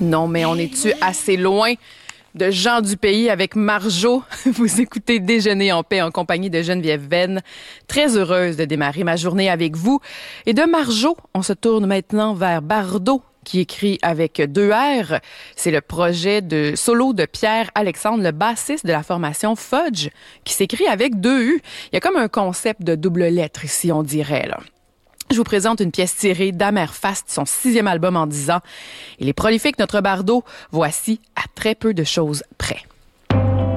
Non, mais on est-tu assez loin de Jean du Pays avec Marjo? Vous écoutez Déjeuner en paix en compagnie de Geneviève Venn. Très heureuse de démarrer ma journée avec vous. Et de Marjo, on se tourne maintenant vers Bardot, qui écrit avec 2 R. C'est le projet de solo de Pierre-Alexandre, le bassiste de la formation Fudge, qui s'écrit avec 2 U. Il y a comme un concept de double lettre ici, on dirait, là. Je vous présente une pièce tirée d'Amer Fast, son 6e album en 10 ans. Il est prolifique, notre Bardot. Voici À très peu de choses près.